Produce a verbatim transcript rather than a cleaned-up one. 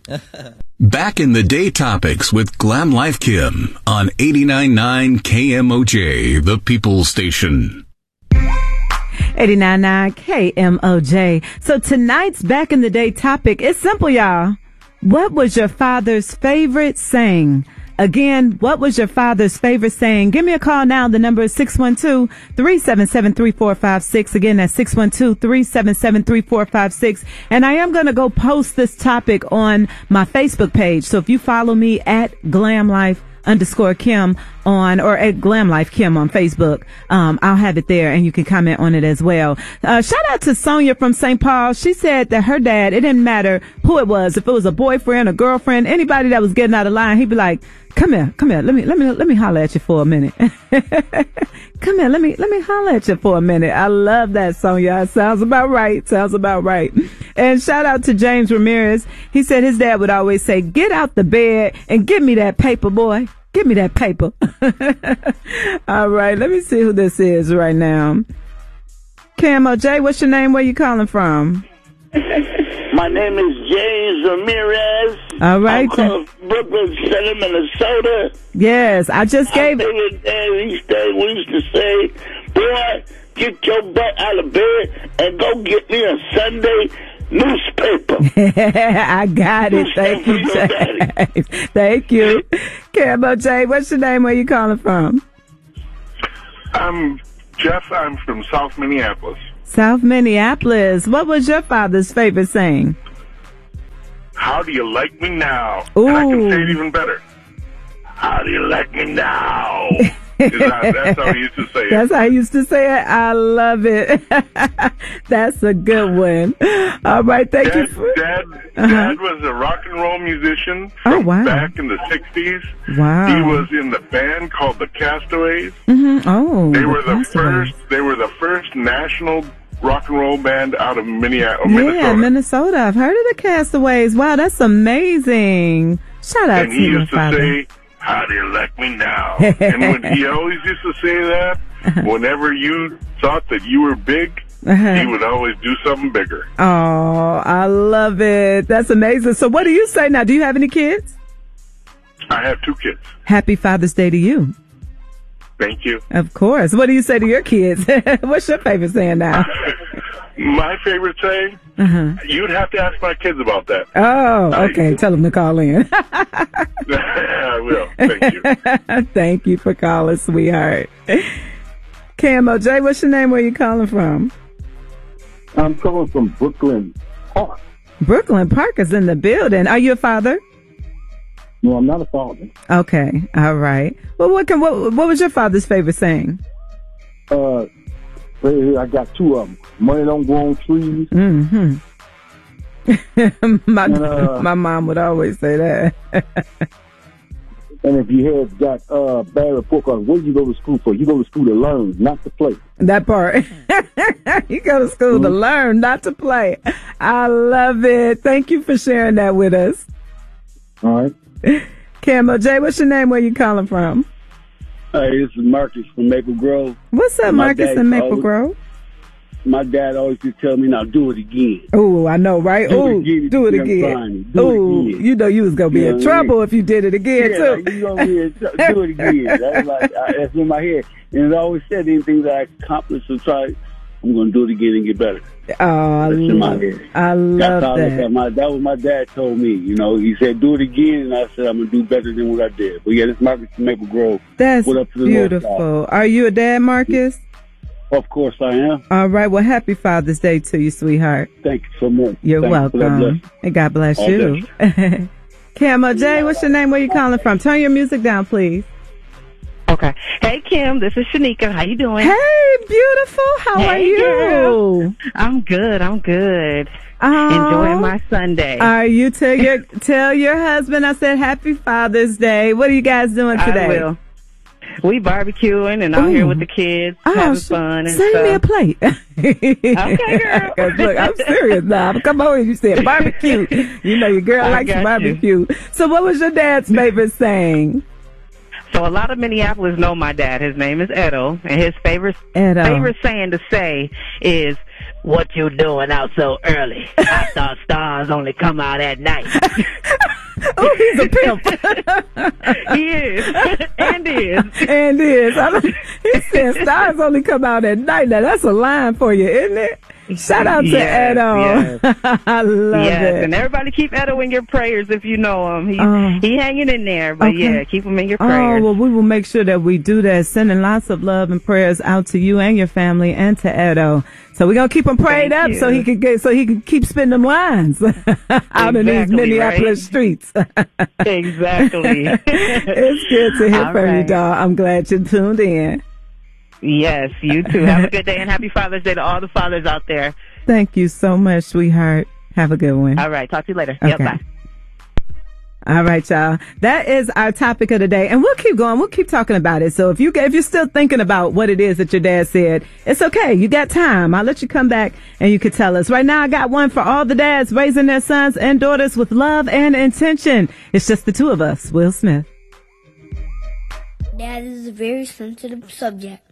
Back in the Day Topics with Glam Life Kim on eighty-nine point nine K M O J, the People Station. eighty-nine point nine K M O J. So tonight's Back in the Day topic is simple, y'all. What was your father's favorite saying? Again, what was your father's favorite saying? Give me a call now. The number is six one two, three seven seven, three four five six. Again, that's six one two, three seven seven, three four five six. And I am going to go post this topic on my Facebook page. So if you follow me at Glam Life underscore Kim on, or at Glam Life Kim on Facebook, um, I'll have it there and you can comment on it as well. Uh, shout out to Sonia from Saint Paul. She said that her dad, it didn't matter who it was, if it was a boyfriend, a girlfriend, anybody that was getting out of line, he'd be like, come here, come here, let me, let me, let me holler at you for a minute. Come here, let me, let me holler at you for a minute. I love that, Sonia. It sounds about right. Sounds about right. And shout out to James Ramirez. He said his dad would always say, get out the bed and give me that paper, boy. Give me that paper. All right, let me see who this is right now. K M O J, what's your name? Where you calling from? My name is James Ramirez. All right. I'm calling from Brooklyn Center, Minnesota. Yes, I just gave My favorite dad each day we used to say, boy, get your butt out of bed and go get me a Sunday newspaper. I got it. Thank you, James. Thank you. K M O J, what's your name? Where you calling from? I'm Jeff. I'm from South Minneapolis. South Minneapolis. What was your father's favorite saying? How do you like me now? Ooh. And I can say it even better. How do you like me now? Is that, that's how he used to say it. That's how he used to say it. I love it. That's a good one. All right, thank Dad, you. For, Dad, uh-huh. Dad was a rock and roll musician from oh, wow. back in the sixties. Wow. He was in the band called the Castaways. Mm-hmm. Oh, they the were the Castaways. first. They were the first national rock and roll band out of Minneapolis, yeah, Minnesota. Minnesota. I've heard of the Castaways. Wow, that's amazing. Shout out and to he your used to father. say, how do you like me now? And when he always used to say that, whenever you thought that you were big, uh-huh. he would always do something bigger. Oh, I love it. That's amazing. So what do you say now? Do you have any kids? I have two kids. Happy Father's Day to you. Thank you. Of course. What do you say to your kids? What's your favorite saying now? My favorite saying? Uh-huh. You'd have to ask my kids about that. Oh, okay. I, Tell them to call in. I will. Thank you. Thank you for calling, sweetheart. K M O J, what's your name? Where you calling from? I'm calling from Brooklyn Park. Brooklyn Park is in the building. Are you a father? No, I'm not a father. Okay. All right. Well, what can what what was your father's favorite saying? Uh, right here I got two of them. Money don't grow on trees. Mm-hmm. my and, uh, my mom would always say that. And if you had got uh, bad report cards, what do you go to school for? You go to school to learn, not to play. That part. You go to school mm-hmm. to learn, not to play. I love it. Thank you for sharing that with us. All right. K M O J, what's your name? Where you calling from? Hey, this is Marcus from Maple Grove. What's up, My Marcus in Maple always, Grove? My dad always used to tell me, now do it again. Oh, I know, right? Do Ooh, it again. do it again. Do Ooh, it again. you know you was going to be you in know trouble I mean? if you did it again, yeah, too. Like, you gonna be in tr- do it again. That's, like, I, that's in my head. And it always said anything that I accomplished or try, I'm going to do it again and get better. Oh, that's in my head. I love that's how that. I my, that was my dad told me. You know, he said, do it again. And I said, I'm going to do better than what I did. But yeah, this Marcus from Maple Grove. That's what up to the beautiful. Are you a dad, Marcus? Of course I am. All right. Well, happy Father's Day to you, sweetheart. Thank you so much. You're Thank welcome. You and God bless All you. K M O J, what's your name? Where you calling from? Turn your music down, please. Okay. Hey, Kim, this is Shanika. How you doing? Hey, beautiful. How hey, are you? Girl. I'm good. I'm good. Oh, enjoying my Sunday. Are you tell your tell your husband I said Happy Father's Day? What are you guys doing today? I will. We barbecuing and out here with the kids, oh, having sh- fun and send stuff. me a plate. Okay, girl. Cause look, I'm serious now. Come on, you said barbecue. You know your girl I likes got barbecue. You. So, what was your dad's favorite saying? So a lot of Minneapolis know my dad. His name is Edo, and his favorite Edo. favorite saying to say is, What you doing out so early? I thought stars only come out at night. Oh, he's a pimp. He is. And is. And is. I don't, he said stars only come out at night. Now, that's a line for you, isn't it? Shout out to yes, Edo. Yes. I love yes. it. And everybody keep Edo in your prayers if you know him. He's Oh. he hanging in there, but Okay. yeah, keep him in your prayers. Oh, well, we will make sure that we do that, sending lots of love and prayers out to you and your family and to Edo. So we're going to keep him prayed Thank up you. so he can get, so he can keep spinning them lines out in these Exactly, Minneapolis right? streets. Exactly. It's good to hear All from you, right. dog. I'm glad you tuned in. Yes, you too. Have a good day and happy Father's Day to all the fathers out there. Thank you so much, sweetheart. Have a good one. All right. Talk to you later. Okay. Yep, bye. All right, y'all. That is our topic of the day, and we'll keep going. We'll keep talking about it. So if you if you're still thinking about what it is that your dad said, it's okay. You got time. I'll let you come back and you can tell us. Right now, I got one for all the dads raising their sons and daughters with love and intention. It's just the two of us. Will Smith. That is a very sensitive subject.